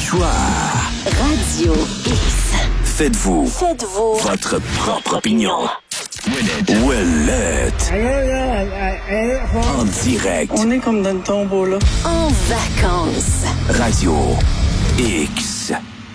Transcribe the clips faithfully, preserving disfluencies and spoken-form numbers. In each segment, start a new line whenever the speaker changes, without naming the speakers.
choix.
Radio X.
Faites-vous.
Faites-vous.
Votre propre opinion. Will it. En direct.
On est comme dans le tombeau, là.
En vacances.
Radio X.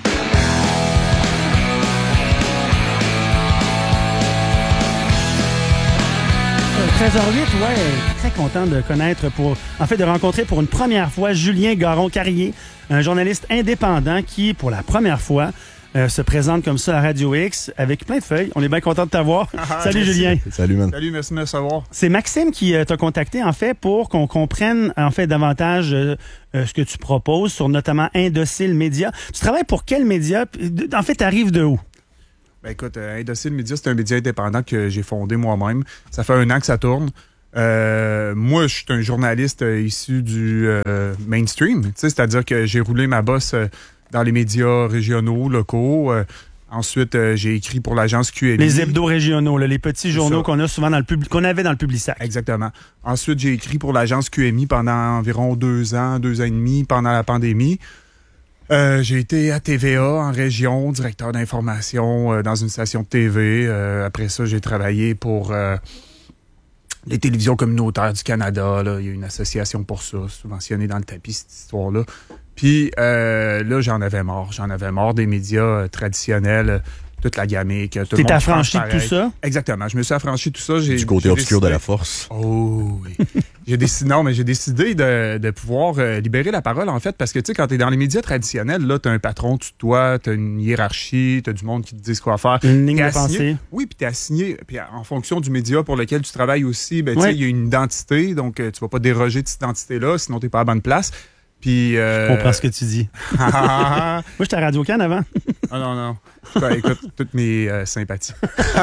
treize heures huit, ouais, très content de connaître pour, en fait, de rencontrer pour une première fois Julien Garon-Carrier, un journaliste indépendant qui, pour la première fois, euh, se présente comme ça à Radio X avec plein de feuilles. On est bien content de t'avoir.
Ah,
Salut
merci.
Julien.
Salut, man. Salut, merci de me savoir.
C'est Maxime qui euh, t'a contacté, en fait, pour qu'on comprenne, en fait, davantage euh, euh, ce que tu proposes sur notamment Indocile Média. Tu travailles pour quel média? En fait, tu arrives de où?
Ben écoute, euh, Indocile Média, c'est un média indépendant que j'ai fondé moi-même. Ça fait un an que ça tourne. Euh, moi, je suis un journaliste euh, issu du euh, mainstream. C'est-à-dire que j'ai roulé ma bosse euh, dans les médias régionaux, locaux. Euh, ensuite, euh, j'ai écrit pour l'agence Q M I.
Les hebdos régionaux, là, les petits journaux qu'on a souvent dans le pub... qu'on avait dans le Publisac.
Exactement. Ensuite, j'ai écrit pour l'agence Q M I pendant environ deux ans, deux ans et demi pendant la pandémie. Euh, j'ai été à T V A en région, directeur d'information euh, dans une station de T V. Euh, après ça, j'ai travaillé pour euh, les télévisions communautaires du Canada. Là. Il y a une association pour ça, subventionnée dans le tapis, cette histoire-là. Puis euh, là, j'en avais marre. J'en avais marre des médias euh, traditionnels, euh, toute la gamique.
T'es affranchi de tout ça?
Exactement. Je me suis affranchi de tout ça. J'ai,
du côté
j'ai
obscur
décidé...
de la force.
Oh oui. j'ai décidé, non, mais j'ai décidé de, de pouvoir euh, libérer la parole, en fait, parce que, tu sais, quand t'es dans les médias traditionnels, là, t'as un patron, tu toi, t'as une hiérarchie, t'as du monde qui te dit quoi faire.
Une ligne
de
pensée.
Oui, puis t'es assigné, puis en fonction du média pour lequel tu travailles aussi, ben, tu sais,
Ouais.
il y a une identité, donc euh, tu vas pas déroger de cette identité-là, sinon t'es pas à la bonne place. Puis, euh...
Je comprends ce que tu dis. Moi, j'étais à Radio-Can avant.
Ah non, non. Ben, écoute, toutes mes euh, sympathies.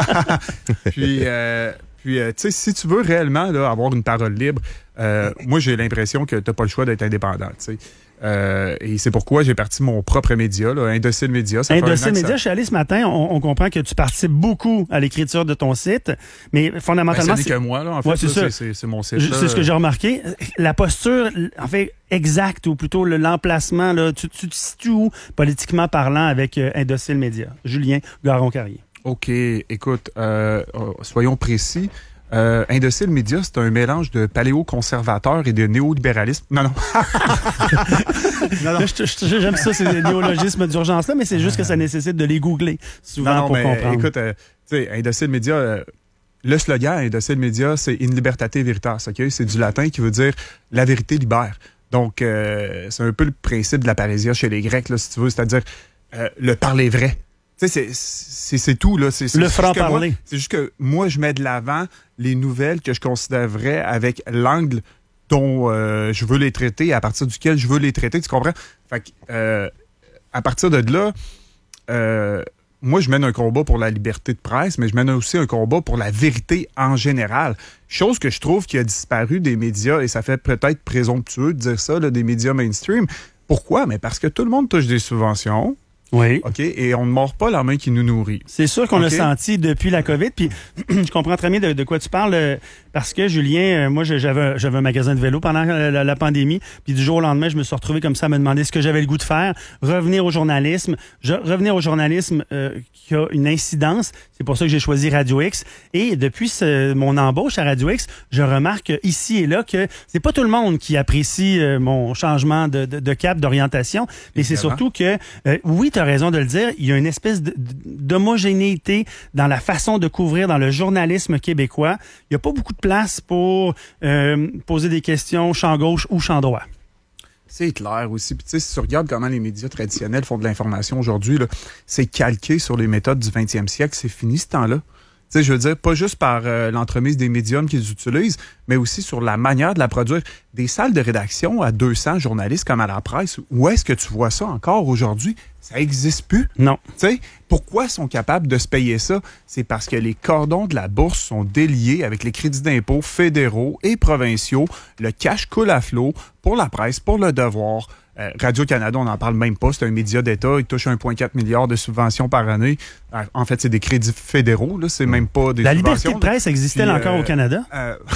puis, euh, puis euh, tu sais, si tu veux réellement là, avoir une parole libre, euh, moi, j'ai l'impression que tu n'as pas le choix d'être indépendant, tu sais. Euh, et c'est pourquoi j'ai parti mon propre média, là, Indocile Média. Ça
Indocile Média, je suis allé ce matin, on, on comprend que tu participes beaucoup à l'écriture de ton site, mais fondamentalement...
Ben, c'est que moi, là, en fait,
ouais, c'est,
là,
ça.
c'est, c'est, c'est mon site.
Je,
là.
c'est ce que j'ai remarqué. La posture, en fait, exacte, ou plutôt le, l'emplacement, là, tu, tu te situes où, politiquement parlant, avec euh, Indocile Média? Julien Garon-Carrier.
OK, écoute, euh, soyons précis. Euh, Indocile Média, c'est un mélange de paléoconservateur et de néolibéralisme. Non, non. non, non.
Là, je, je, j'aime ça, ces néologismes d'urgence-là, mais c'est juste que ça nécessite de les googler souvent
non, non,
pour
mais,
comprendre.
Écoute, euh, tu sais, Indocile Média, euh, le slogan Indocile Média, c'est In Libertate Veritas, OK? C'est du latin qui veut dire la vérité libère. Donc, euh, c'est un peu le principe de la parésia chez les Grecs, là, si tu veux, c'est-à-dire euh, le parler vrai. Tu sais, c'est, c'est, c'est tout, là. C'est, c'est
le franc-parler.
C'est juste que moi, je mets de l'avant les nouvelles que je considère vraies avec l'angle dont euh, je veux les traiter, à partir duquel je veux les traiter, tu comprends? Fait que, euh, à partir de là, euh, moi, je mène un combat pour la liberté de presse, mais je mène aussi un combat pour la vérité en général. Chose que je trouve qui a disparu des médias, et ça fait peut-être présomptueux de dire ça, là, des médias mainstream. Pourquoi? Mais parce que tout le monde touche des subventions.
Oui.
OK? Et on ne mord pas la main qui nous nourrit.
C'est sûr qu'on
okay.
l'a senti depuis la COVID. Puis je comprends très bien de, de quoi tu parles. Euh, parce que, Julien, euh, moi, j'avais, j'avais un magasin de vélo pendant la, la, la pandémie. Puis du jour au lendemain, je me suis retrouvé comme ça à me demander ce que j'avais le goût de faire. Revenir au journalisme. Je, revenir au journalisme euh, qui a une incidence. C'est pour ça que j'ai choisi Radio X. Et depuis ce, mon embauche à Radio X, je remarque ici et là que c'est pas tout le monde qui apprécie euh, mon changement de, de, de cap, d'orientation. Mais c'est surtout que, euh, oui, tu as raison de le dire, il y a une espèce de, d'homogénéité dans la façon de couvrir dans le journalisme québécois. Il n'y a pas beaucoup de place pour euh, poser des questions champ gauche ou champ droit.
C'est clair aussi. Puis tu sais, si tu regardes comment les médias traditionnels font de l'information aujourd'hui, là, c'est calqué sur les méthodes du vingtième siècle. C'est fini ce temps-là. Tu sais, je veux dire, pas juste par euh, l'entremise des médiums qu'ils utilisent, mais aussi sur la manière de la produire. Des salles de rédaction à deux cents journalistes comme à la presse, où est-ce que tu vois ça encore aujourd'hui? Ça n'existe plus.
Non.
Tu sais, pourquoi ils sont capables de se payer ça? C'est parce que les cordons de la bourse sont déliés avec les crédits d'impôt fédéraux et provinciaux. Le cash coule à flot pour la presse, pour le devoir. Euh, Radio-Canada, on n'en parle même pas. C'est un média d'État. Il touche un virgule quatre milliard de subventions par année. Euh, en fait, c'est des crédits fédéraux. Là. C'est même pas des
la
subventions.
La liberté de presse existait-elle
Puis,
encore
euh,
au Canada?
Euh,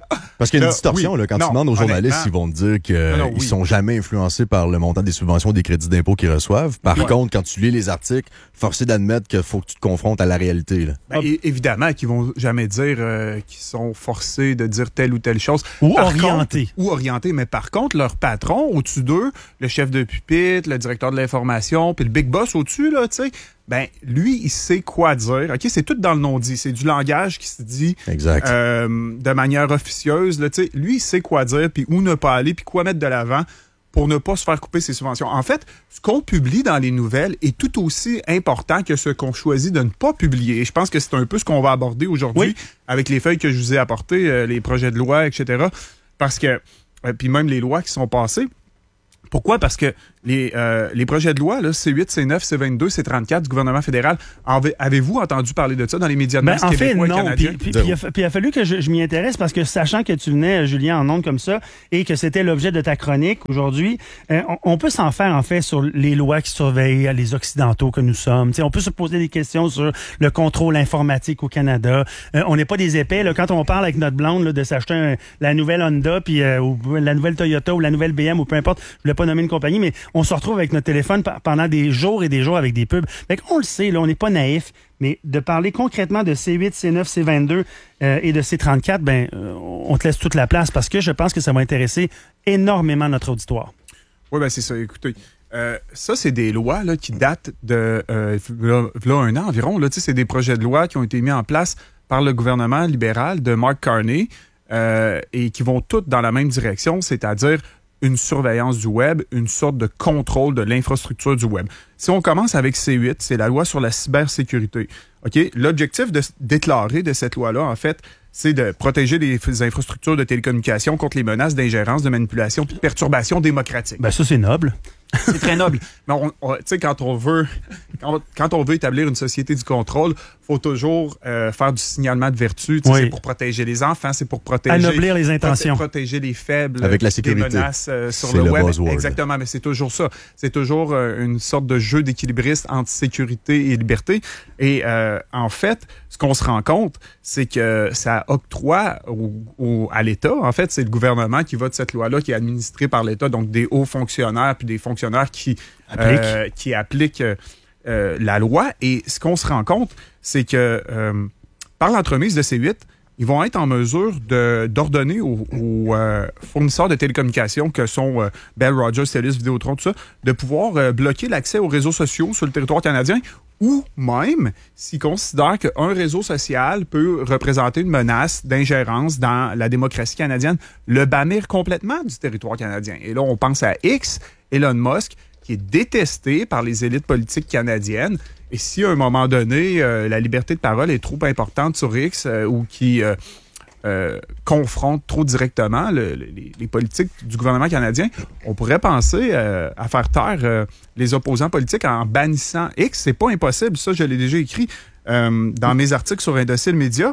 Parce qu'il y a une
Là,
distorsion,
oui.
là, quand
Non,
tu demandes aux journalistes,
honnêtement.
ils vont te dire qu'ils
Non, non, oui.
sont jamais influencés par le montant des subventions, des crédits d'impôt qu'ils reçoivent. Par
Ouais.
contre, quand tu lis les articles, forcé d'admettre qu'il faut que tu te confrontes à la réalité. Là.
Ben, é- évidemment qu'ils vont jamais dire euh, qu'ils sont forcés de dire telle ou telle chose.
Ou
Par
orientés.
contre- ou orientés, mais par contre, leur patron au-dessus d'eux, le chef de pupitre, le directeur de l'information, puis le big boss au-dessus, là, tu sais, ben lui, il sait quoi dire. OK, c'est tout dans le non-dit. C'est du langage qui se dit
Exact.
euh, de manière officieuse. Là, tu sais, lui, il sait quoi dire, puis où ne pas aller, puis quoi mettre de l'avant pour ne pas se faire couper ses subventions. En fait, ce qu'on publie dans les nouvelles est tout aussi important que ce qu'on choisit de ne pas publier. Et je pense que c'est un peu ce qu'on va aborder aujourd'hui
Oui.
avec les feuilles que je vous ai apportées, euh, les projets de loi, et cetera. Parce que, euh, puis même les lois qui sont passées. Pourquoi? Parce que les, euh, les projets de loi, là, C huit, C neuf, C vingt-deux, C trente-quatre du gouvernement fédéral, avez- avez-vous entendu parler de ça dans les médias de
Ben,
masse
en fait,
québécois et
non. Puis,
canadiens?
puis-
Zéro.
puis il a fa- puis il a fallu que je, je m'y intéresse parce que sachant que tu venais, Julien, en ondes comme ça et que c'était l'objet de ta chronique aujourd'hui, euh, on, on peut s'en faire en fait sur les lois qui surveillent les Occidentaux que nous sommes. Tu sais, on peut se poser des questions sur le contrôle informatique au Canada. Euh, on n'est pas des épais. Là, quand on parle avec notre blonde là, de s'acheter un- la nouvelle Honda, puis euh, ou la nouvelle Toyota ou la nouvelle B M ou peu importe, je voulais pas nommer une compagnie, mais on se retrouve avec notre téléphone pa- pendant des jours et des jours avec des pubs. Fait qu'on le sait, là, on n'est pas naïf, mais de parler concrètement de C huit, C neuf, C vingt-deux euh, et de C trente-quatre, ben, euh, on te laisse toute la place parce que je pense que ça va intéresser énormément notre auditoire.
Oui, ben c'est ça. Écoutez, euh, ça, c'est des lois là, qui datent de euh, v'là- v'là un an environ. Là, tu sais, c'est des projets de loi qui ont été mis en place par le gouvernement libéral de Mark Carney euh, et qui vont toutes dans la même direction, c'est-à-dire une surveillance du web, une sorte de contrôle de l'infrastructure du web. Si on commence avec C huit, c'est la loi sur la cybersécurité. OK? L'objectif de, déclaré de cette loi-là, en fait, c'est de protéger les f- infrastructures de télécommunications contre les menaces d'ingérence, de manipulation et de perturbation démocratique.
Ben, ça, c'est noble.
C'est très noble. Mais on, on- tu sais, quand on veut, quand, quand on veut établir une société du contrôle, faut toujours euh, faire du signalement de vertu. Tu sais,
Oui.
C'est pour protéger les enfants, c'est pour protéger,
Anoblir les intentions.
proté- protéger les faibles,
Avec la
des
sécurité.
menaces euh, sur
C'est
le,
le
web.
buzzword.
Exactement, mais c'est toujours ça. C'est toujours euh, une sorte de jeu d'équilibriste entre sécurité et liberté. Et euh, en fait, ce qu'on se rend compte, c'est que ça octroie au, au- à l'État, en fait, c'est le gouvernement qui vote cette loi-là, qui est administrée par l'État, donc des hauts fonctionnaires puis des fonctionnaires qui
Applique.
euh, qui appliquent euh, euh, la loi. Et ce qu'on se rend compte, c'est que euh, par l'entremise de C huit, ils vont être en mesure de d'ordonner aux, aux, euh, fournisseurs de télécommunications que sont euh, Bell, Rogers, Telus, Vidéotron, tout ça, de pouvoir euh, bloquer l'accès aux réseaux sociaux sur le territoire canadien ou même s'ils considèrent qu'un réseau social peut représenter une menace d'ingérence dans la démocratie canadienne, le bannir complètement du territoire canadien. Et là, on pense à X, Elon Musk, qui est détesté par les élites politiques canadiennes. Et si à un moment donné, euh, la liberté de parole est trop importante sur X euh, ou qui euh, euh, confronte trop directement le- le- les, les politiques du gouvernement canadien, on pourrait penser euh, à faire taire euh, les opposants politiques en bannissant X. C'est pas impossible. Ça, je l'ai déjà écrit euh, dans mes articles sur Indocile Média.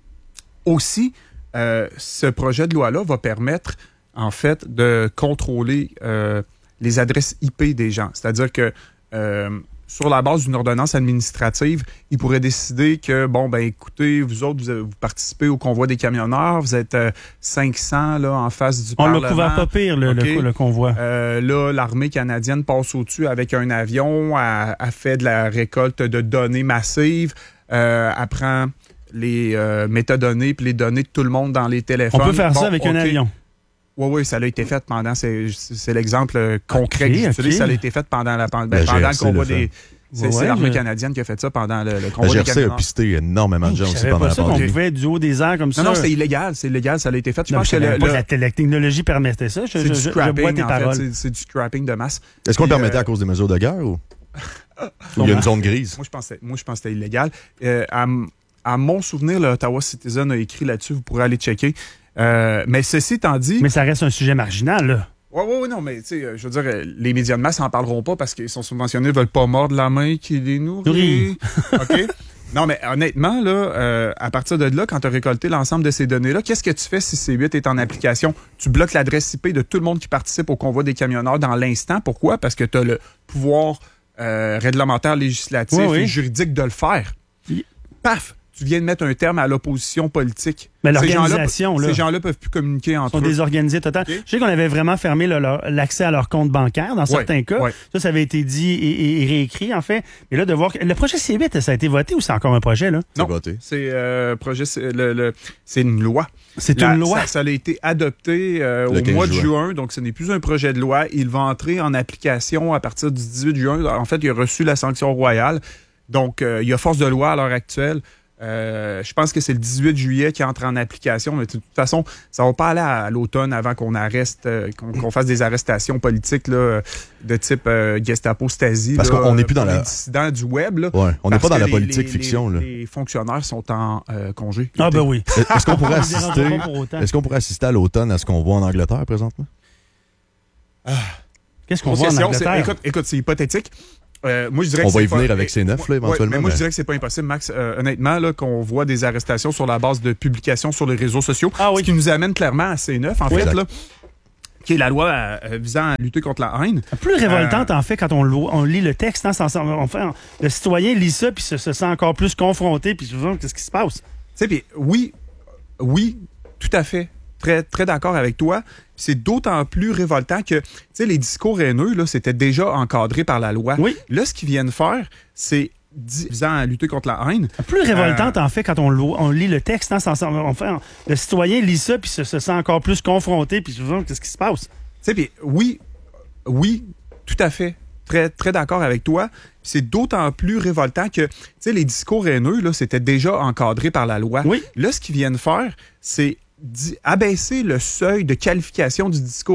Aussi, euh, ce projet de loi-là va permettre, en fait, de contrôler euh, les adresses I P des gens. C'est-à-dire que euh, sur la base d'une ordonnance administrative, ils pourraient décider que, bon, ben écoutez, vous autres, vous, vous participez au convoi des camionneurs, vous êtes euh, cinq cents là, en face du
On
Parlement.
l'a couvert pas pire, le,
OK.
le, le convoi.
Euh, là, l'armée canadienne passe au-dessus avec un avion, a, a fait de la récolte de données massives, euh, elle prend les euh, métadonnées puis les données de tout le monde dans les téléphones.
On peut faire
Bon,
ça avec un
OK.
avion.
Oui, oui, ça a été fait pendant, c'est, c'est l'exemple euh, concret
OK,
que j'utilise,
OK.
ça a été fait pendant, la, ben,
La
pendant
G R
le
C
convoi
l'a fait.
des... C'est,
Ouais,
c'est l'armée
je-
canadienne qui a fait ça pendant le, le
La
convoi
G
des
R C a
camionneurs.
pisté énormément de gens
Je
aussi
savais
pendant
pas
la
ça qu'on
pandémie.
pouvait du haut des airs comme ça.
Non, non, c'est illégal, c'est illégal, ça a été fait. Je
Non,
pense
je
que
savais
le,
pas
le-
que la, té- la technologie permettait ça. Je,
c'est
je,
du
je- je
scrapping,
bois tes
en fait,
paroles.
c'est, c'est du scrapping de masse.
Est-ce qu'on le
Puis,
permettait
euh,
à cause des mesures de guerre ou ou il y a une zone grise?
Moi, je pensais, moi, je pense que c'était illégal. Euh, à, m- à mon souvenir, le Ottawa Citizen a écrit là-dessus, vous pourrez aller checker. Euh, mais ceci étant dit...
Mais ça reste un sujet marginal, là.
Oui, oui, oui, non, mais tu sais, euh, je veux dire, euh, les médias de masse n'en parleront pas parce qu'ils sont subventionnés, ils veulent pas mordre la main qui les nourrit.
Nourrit.
OK? Non, mais honnêtement, là, euh, à partir de là, quand tu as récolté l'ensemble de ces données-là, qu'est-ce que tu fais si C huit est en application? Tu bloques l'adresse I P de tout le monde qui participe au convoi des camionneurs dans l'instant. Pourquoi? Parce que tu as le pouvoir euh, réglementaire, législatif
Oui, oui.
et juridique de le faire.
Oui.
Paf! tu viens de mettre un terme à l'opposition politique.
Mais
Ces
l'organisation,
gens-là,
là.
Ces gens-là peuvent plus communiquer entre
Ils sont
eux.
désorganisés total.
Okay.
Je sais qu'on avait vraiment fermé là, leur- l'accès à leur compte bancaire dans
Ouais,
certains cas.
ouais.
Ça, ça avait été dit et, et- et réécrit, en fait. Mais là, de voir que le projet C huit, ça a été voté ou c'est encore un projet, là?
C'est
Non,
voté.
c'est euh, projet, c'est, le, le- c'est une loi.
C'est
La-
une loi.
Ça, ça a été adopté euh,
Le
au
quinze
mois de
juin.
juin, donc ce n'est plus un projet de loi. Il va entrer en application à partir du dix-huit juin. En fait, il a reçu la sanction royale. Donc, euh, il y a force de loi à l'heure actuelle. Euh, je pense que c'est le dix-huit juillet qui entre en application, mais de toute façon, ça va pas aller à, à l'automne avant qu'on arrête, euh, qu'on, qu'on fasse des arrestations politiques là, de type euh, Gestapo, Stasi.
Parce
là,
qu'on n'est plus dans
pour
la-
les dissidents du web. Là,
Ouais, on n'est
parce
pas dans
que
la
les-
politique
les-
fiction.
Les,
là.
les fonctionnaires sont en euh, congé.
Ah, ben oui.
Est-ce qu'on pourrait
On les dérangera
assister
pas pour autant.
Est-ce qu'on pourrait assister à l'automne à ce qu'on voit en Angleterre présentement?
Qu'est-ce qu'on
Grosse
voit en
question, c'est-
Angleterre?
écoute, écoute, c'est hypothétique. Euh, moi, je dirais
On
que
va
c'est
y
pas-
venir avec ces neufs, là,
Ouais,
éventuellement,
mais moi, je
mais-
dirais que c'est pas impossible, Max. Euh, honnêtement, là, qu'on voit des arrestations sur la base de publications sur les réseaux sociaux.
Ah oui.
Ce qui nous amène clairement à C neuf, en
Oui,
fait,
exact.
là, qui est la loi euh, visant à lutter contre la haine.
Plus révoltante,
Euh,
en fait, quand on, lo- on lit le texte. Hein, ça- ça- on fait, le citoyen lit ça, puis se, se sent encore plus confronté, puis je me dis, qu'est-ce qui se passe?
Tu sais, puis oui, oui, tout à fait. Très, très d'accord avec toi. C'est d'autant plus révoltant que, tu sais, les discours haineux, là, c'était déjà encadré par la loi.
Oui.
Là, ce qu'ils viennent faire, c'est di- visant à lutter contre la haine.
Plus révoltante, en fait, quand on, lo- on lit le texte. Hein, ça- ça- on fait, le citoyen lit ça, puis se, se sent encore plus confronté, puis je me dis, qu'est-ce qui se passe?
Tu sais, puis oui, oui, tout à fait. Très, très d'accord avec toi. C'est d'autant plus révoltant que, tu sais, les discours haineux, là, c'était déjà encadré par la loi.
Oui.
Là, ce qu'ils viennent faire, c'est di- abaisser le seuil de qualification du discours